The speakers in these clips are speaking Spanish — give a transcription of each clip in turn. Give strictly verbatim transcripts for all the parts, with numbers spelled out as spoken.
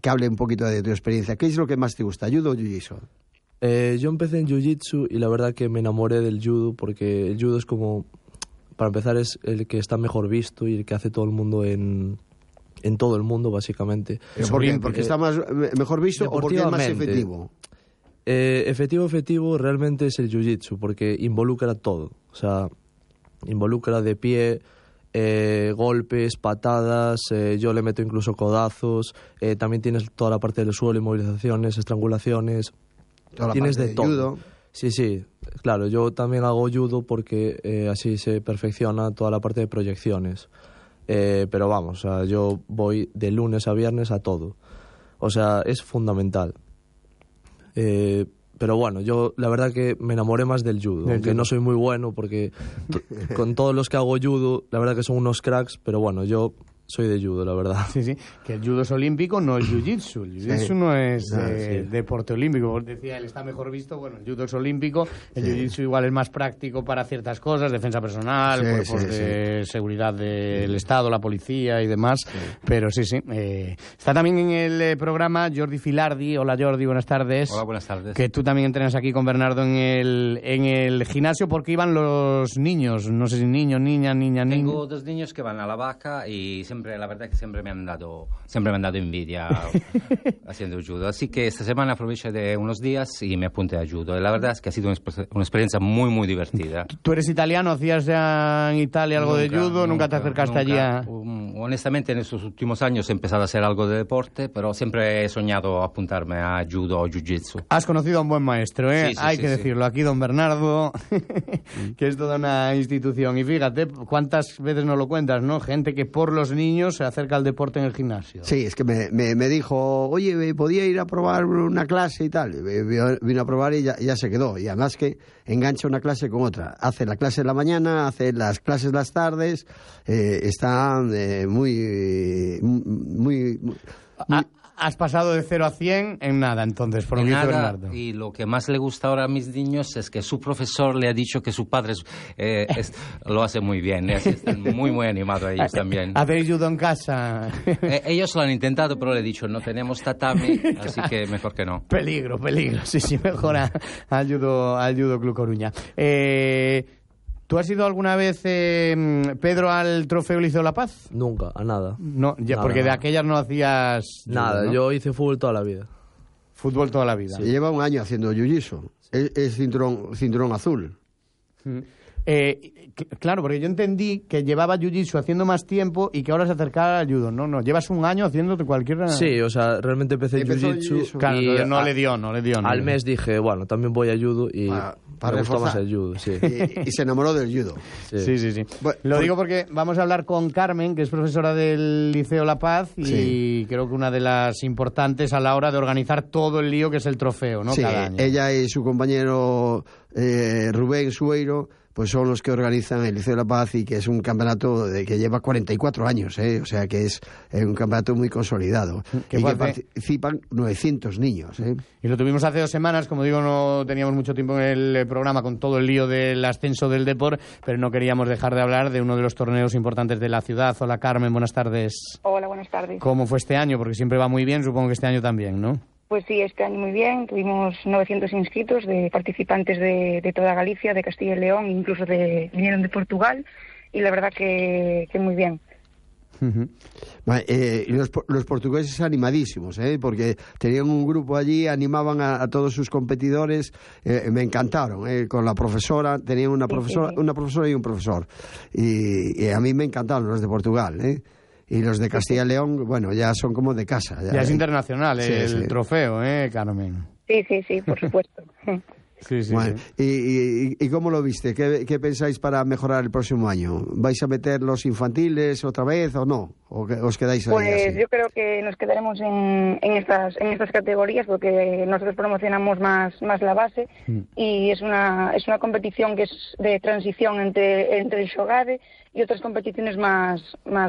que hable un poquito de tu experiencia. ¿Qué es lo que más te gusta, judo o jiu-jitsu? Eh, yo empecé en jiu-jitsu y la verdad que me enamoré del judo porque el judo es como, para empezar, es el que está mejor visto y el que hace todo el mundo en, en todo el mundo, básicamente. ¿Por qué? ¿Porque está más, mejor visto o porque es más efectivo? Eh, efectivo, efectivo realmente es el jiu-jitsu porque involucra todo. O sea, involucra de pie, eh, golpes, patadas, eh, yo le meto incluso codazos, eh, también tienes toda la parte del suelo, inmovilizaciones, estrangulaciones. Toda la tienes parte de, de todo. Judo. Sí, sí, claro, yo también hago judo porque eh, así se perfecciona toda la parte de proyecciones. Eh, pero vamos, o sea, yo voy de lunes a viernes a todo. O sea, es fundamental. Eh, pero bueno, yo la verdad que me enamoré más del judo, aunque no soy muy bueno porque t- con todos los que hago judo, la verdad que son unos cracks, pero bueno, yo soy de judo, la verdad. Sí, sí, que el judo es olímpico, no el jiu-jitsu. El jiu-jitsu sí. no es no, eh, sí. deporte olímpico. Como decía, él está mejor visto. Bueno, el judo es olímpico. El sí. jiu-jitsu igual es más práctico para ciertas cosas, defensa personal, sí, cuerpos sí, de sí. seguridad del sí. Estado, la policía y demás. Sí. Pero sí, sí. Eh, está también en el eh, programa Jordi Filardi. Hola, Jordi, buenas tardes. Hola, buenas tardes. Que tú también entrenas aquí con Bernardo en el, en el gimnasio. ¿Por qué iban los niños? No sé si niños, niñas, niñas, niños. Tengo dos niños que van a la vaca y siempre, la verdad que siempre me han dado, siempre me han dado envidia haciendo judo. Así que esta semana aproveché de unos días y me apunté a judo. La verdad es que ha sido una, una experiencia muy, muy divertida. ¿Tú eres italiano? ¿Hacías ya en Italia algo nunca, de judo? ¿Nunca, ¿Nunca te acercaste nunca. allí a...? Um, honestamente, en estos últimos años he empezado a hacer algo de deporte, pero siempre he soñado apuntarme a judo o jiu-jitsu. Has conocido a un buen maestro, ¿eh? Sí, sí, Hay sí, que sí. decirlo. Aquí don Bernardo, que es toda una institución. Y fíjate, cuántas veces nos lo cuentas, ¿no? Gente que por los niños se acerca al deporte en el gimnasio. Sí, es que me, me, me dijo, oye, ¿podía ir a probar una clase y tal? Vino a probar y ya, ya se quedó. Y además que engancha una clase con otra. Hace la clase en la mañana, hace las clases las tardes, eh, está eh, muy... muy, muy ah, Has pasado de cero a cien en nada, entonces, por lo que dice Bernardo. Y lo que más le gusta ahora a mis niños es que su profesor le ha dicho que su padre eh, es, lo hace muy bien. ¿eh? Así están muy, muy animados ellos también. ¿Hacéis judo en casa? Eh, ellos lo han intentado, pero le he dicho, no tenemos tatami, así que mejor que no. Peligro, peligro. Sí, sí, mejor a, al, judo, al Judo Club Coruña. Eh... ¿Tú has ido alguna vez, eh, Pedro, al Trofeo Liceo La Paz? Nunca, a nada. No, ya, nada, porque nada. de aquellas no hacías... Nada, judo, ¿no? Yo hice fútbol toda la vida. Fútbol toda la vida. Sí. Lleva un año haciendo jiu-jitsu. Es, es cinturón, cinturón azul. Mm. Eh, claro, porque yo entendí que llevaba jiu-jitsu haciendo más tiempo y que ahora se acercaba al judo. No, no, llevas un año haciéndote cualquier... Sí, o sea, realmente empecé jiu-jitsu. Claro, y no a, le dio, no le dio. No al le dio. mes dije, bueno, también voy a judo y para, para me gustó reforzar. más el judo, sí. Y, y se enamoró del judo. Sí, sí, sí. sí. Bueno, Lo por... digo porque vamos a hablar con Carmen, que es profesora del Liceo La Paz y sí. creo que una de las importantes a la hora de organizar todo el lío que es el trofeo, ¿no? Sí, Cada año. Ella y su compañero eh, Rubén Sueiro pues son los que organizan el Liceo de la Paz y que es un campeonato de que lleva cuarenta y cuatro años, ¿eh? O sea que es eh, un campeonato muy consolidado que y que participan novecientos niños, ¿eh? Y lo tuvimos hace dos semanas, como digo, no teníamos mucho tiempo en el programa con todo el lío del ascenso del deporte, pero no queríamos dejar de hablar de uno de los torneos importantes de la ciudad. Hola Carmen, buenas tardes. Hola, buenas tardes. ¿Cómo fue este año? Porque siempre va muy bien, supongo que este año también, ¿no? Pues sí, este año muy bien. Tuvimos novecientos inscritos de participantes de, de toda Galicia, de Castilla y León, incluso de, vinieron de Portugal, y la verdad que, que muy bien. Uh-huh. Eh, los, los portugueses animadísimos, ¿eh? Porque tenían un grupo allí, animaban a, a todos sus competidores, eh, me encantaron, ¿eh? Con la profesora, tenían una profesora, sí, sí. una profesora y un profesor, y, y a mí me encantaron los de Portugal, ¿eh? Y los de Castilla y León, bueno, ya son como de casa. Ya, ya es internacional sí, el sí. trofeo, ¿eh, Carmen? Sí, sí, sí, por supuesto. Sí, sí, bueno, sí. ¿y, y, ¿Y cómo lo viste? ¿Qué, ¿Qué pensáis para mejorar el próximo año? ¿Vais a meter los infantiles otra vez o no? ¿O que, os quedáis ahí Pues así? Yo creo que nos quedaremos en, en, estas, en estas categorías porque nosotros promocionamos más, más la base mm. y es una, es una competición que es de transición entre, entre el Xogade y otras competiciones más... más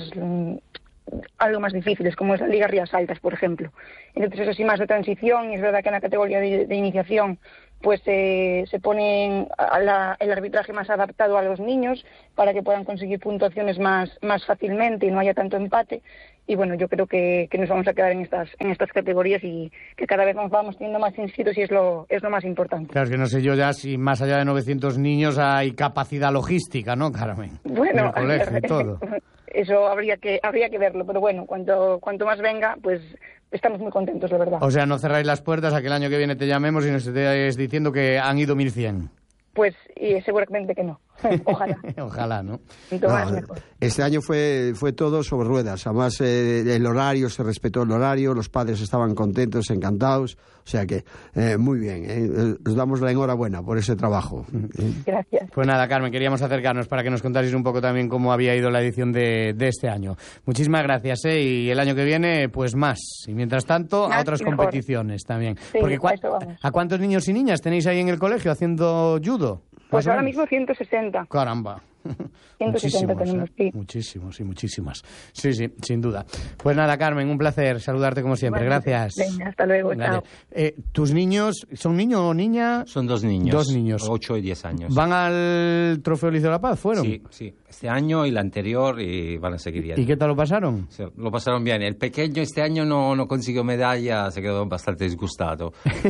algo más difíciles, como es la Liga Rías Altas, por ejemplo. Entonces es así más de transición, y es verdad que en la categoría de, de iniciación pues eh, se pone a la, el arbitraje más adaptado a los niños para que puedan conseguir puntuaciones más, más fácilmente y no haya tanto empate. y bueno, yo creo que, que nos vamos a quedar en estas en estas categorías y que cada vez nos vamos teniendo más inscritos y es lo es lo más importante. Claro, es que no sé yo ya si más allá de novecientos niños hay capacidad logística, ¿no, Carmen? Bueno, en el colegio y todo. Eso habría que habría que verlo, pero bueno, cuanto cuanto más venga, pues estamos muy contentos, la verdad. O sea, no cerráis las puertas a que el año que viene te llamemos y nos estés diciendo que han ido mil cien. Pues y seguramente que no. Ojalá. Ojalá, ¿no? Cuanto más, No, mejor. este año fue fue todo sobre ruedas. Además, eh, el horario, se respetó el horario, los padres estaban contentos, encantados. O sea que, eh, muy bien. Eh, os damos la enhorabuena por ese trabajo. Gracias. Pues nada, Carmen, queríamos acercarnos para que nos contarais un poco también cómo había ido la edición de, de este año. Muchísimas gracias, ¿eh? Y el año que viene, pues más. Y mientras tanto, Más a otras y mejor. competiciones también. Sí, Porque a eso vamos. ¿a cuántos niños y niñas tenéis ahí en el colegio haciendo judo? Pues Más o ahora menos. mismo ciento sesenta. Caramba. ciento sesenta Muchísimos, tenemos, ¿eh? sí. Muchísimos y muchísimas. Sí, sí, sin duda. Pues nada, Carmen, un placer saludarte como siempre. Bueno, Gracias. Venga, hasta luego, Vale. chao. Eh, ¿Tus niños son niño o niña? Son dos niños. Dos niños. ocho y diez años. ¿Van al Trofeo Liceo de la Paz? ¿Fueron? Sí, sí. Este año y el anterior y van a seguir yendo. ¿Y qué tal lo pasaron? Sí, lo pasaron bien. El pequeño este año no, no consiguió medalla, se quedó bastante disgustado.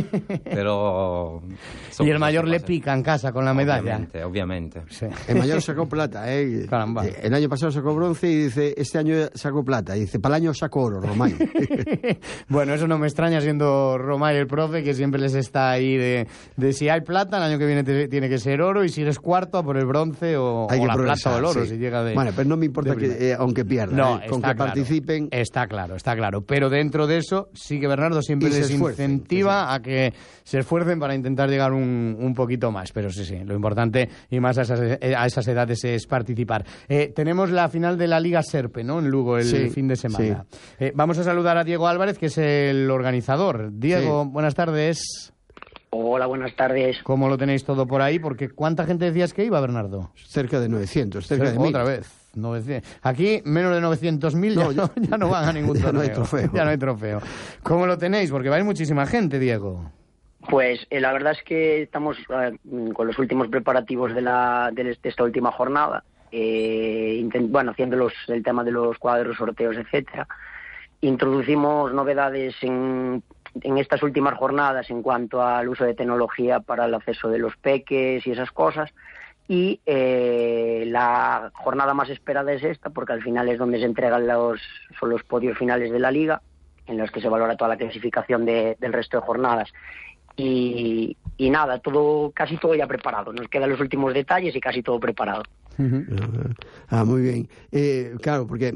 Pero... Y el mayor le pica en casa con la medalla. Obviamente, obviamente. Sí. El mayor sacó plata, ¿eh? Caramba. El año pasado sacó bronce y dice, este año sacó plata. Y dice, para el año saco oro, Romay. Bueno, eso no me extraña siendo Romay el profe, que siempre les está ahí de, de si hay plata, el año que viene te- tiene que ser oro, y si eres cuarto, a por el bronce o, Hay o que la progresar, plata o el oro, sí. si llega de... Bueno, pero no me importa de primera. que, eh, aunque pierda, No, eh, con está que claro. participen. Está claro, está claro. Pero dentro de eso, sí que Bernardo siempre Y se les esfuercen, incentiva a que se esfuercen para intentar llegar un, un poquito más. Pero sí, sí, lo importante, y más a esas, a esas edades, es participar. Eh, tenemos la final de la Liga Serpe, ¿no? En Lugo, el Sí, fin de semana. Eh, vamos a saludar a Diego Álvarez, que es el organizador. Diego, Sí. buenas tardes. Hola, buenas tardes. ¿Cómo lo tenéis todo por ahí? Porque ¿cuánta gente decías que iba, Bernardo? Cerca de novecientos, cerca de mil. Otra vez. novecientos. Aquí, menos de novecientos mil ya, No, no, ya- ya no van a ningún ya torneo. no hay trofeo. Ya no hay trofeo. ¿Cómo lo tenéis? Porque vais muchísima gente, Diego. Pues eh, la verdad es que estamos eh, con los últimos preparativos de, la, de, de esta última jornada, eh, intent- bueno, haciendo los, el tema de los cuadros, sorteos, etcétera. Introducimos novedades en, en estas últimas jornadas en cuanto al uso de tecnología para el acceso de los peques y esas cosas. Y eh, la jornada más esperada es esta, porque al final es donde se entregan los, son los podios finales de la liga, en los que se valora toda la clasificación de, del resto de jornadas. Y, y nada, todo casi todo ya preparado. Nos quedan los últimos detalles y casi todo preparado. Ah, muy bien. Eh, claro, porque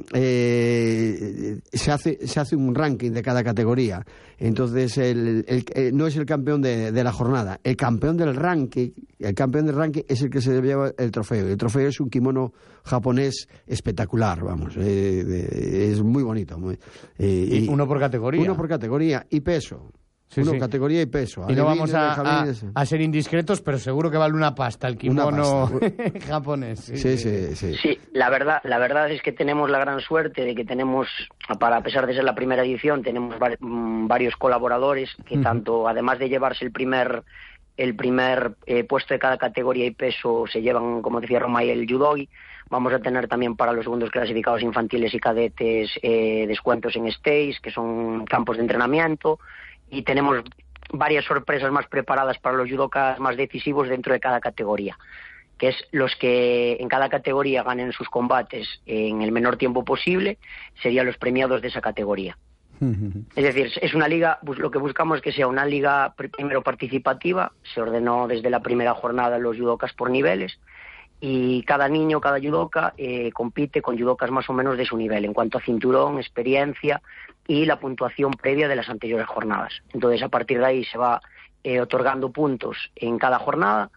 eh, se hace se hace un ranking de cada categoría. Entonces, el, el, eh, no es el campeón de, de la jornada. El campeón del ranking, el campeón del ranking es el que se lleva el trofeo. El trofeo es un kimono japonés espectacular, vamos. Eh, de, es muy bonito. Muy, eh, Y uno por categoría. Uno por categoría y peso. Sí, uno sí. categoría y peso. Y no Alevines, vamos a, a, benjamines. a ser indiscretos, pero seguro que vale una pasta el kimono pasta. japonés. Sí, sí, sí. Sí, la verdad, la verdad es que tenemos la gran suerte de que tenemos, para a pesar de ser la primera edición, tenemos var- mm, varios colaboradores que Ujú. tanto, además de llevarse el primer el primer eh, puesto de cada categoría y peso, se llevan, como decía Romay, el judogi. Vamos a tener también para los segundos clasificados infantiles y cadetes eh, descuentos en stays, que son campos de entrenamiento, y tenemos varias sorpresas más preparadas para los judokas más decisivos dentro de cada categoría, que es los que en cada categoría ganen sus combates en el menor tiempo posible, serían los premiados de esa categoría. Es decir, es una liga, pues lo que buscamos es que sea una liga pr- primero participativa, se ordenó desde la primera jornada los judokas por niveles, y cada niño, cada judoka eh, compite con judokas más o menos de su nivel en cuanto a cinturón, experiencia y la puntuación previa de las anteriores jornadas. Entonces, a partir de ahí se va eh, otorgando puntos en cada jornada,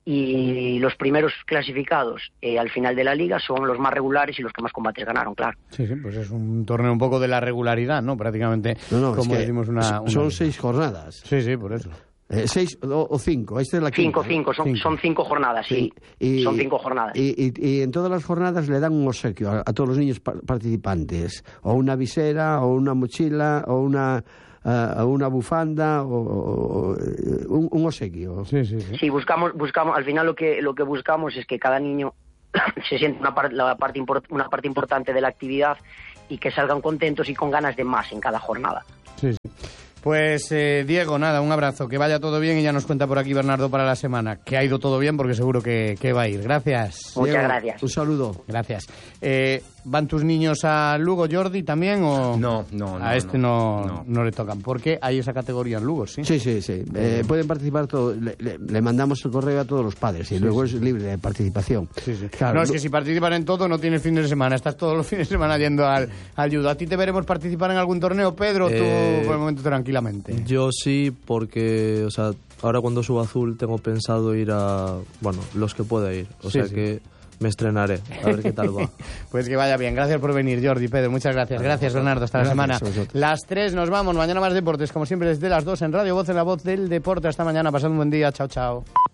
y los primeros clasificados eh, al final de la liga son los más regulares y los que más combates ganaron, claro. Sí, sí, pues es un torneo un poco de la regularidad, ¿no? Prácticamente, No, no, como es que decimos, una, una son liga. seis jornadas. Sí, sí, por eso. Eh, seis o, o cinco. Esta es la Cinco, quinta, ¿no? cinco, son, Cinco. son cinco jornadas, sí. Y- son cinco jornadas. Y, y- y en todas las jornadas le dan un obsequio a, a todos los niños par- participantes. O una visera, o una mochila, o una, ah, una bufanda, o, o- o, eh, un, un obsequio. Sí, sí, sí. Sí, buscamos, buscamos, al final lo que lo que buscamos es que cada niño se sienta una parte, la parte import- una parte importante de la actividad, y que salgan contentos y con ganas de más en cada jornada. Sí, sí. Pues eh, Diego, nada, un abrazo, que vaya todo bien y ya nos cuenta por aquí Bernardo para la semana, que ha ido todo bien porque seguro que, que va a ir. Gracias. Muchas Diego, gracias. Un saludo. Gracias. Eh, ¿Van tus niños a Lugo, Jordi, también? O... No, no, no. A este no, no, no le tocan. ¿Por qué hay esa categoría en Lugo? Sí, sí, sí. sí. Eh, pueden participar, todo, le, le, le mandamos el correo a todos los padres y sí, luego sí. es libre de participación. Sí, sí. Claro, no, es que si participan en todo no tienes fines de semana, estás todos los fines de semana yendo al, al judo. ¿A ti te veremos participar en algún torneo, Pedro? ¿Tú Eh, por el momento tranquilamente? Yo sí, porque, o sea, ahora cuando subo Azul tengo pensado ir a, bueno, los que pueda ir. O sí, sea sí. que me estrenaré, a ver qué tal va. Pues que vaya bien. Gracias por venir, Jordi, Pedro. Muchas gracias. Gracias, Bernardo. Hasta Gracias, la semana. Las tres nos vamos. Mañana más deportes, como siempre, desde las dos en Radio Voz, en la voz del deporte. Hasta mañana. Pasad un buen día. Chao, chao.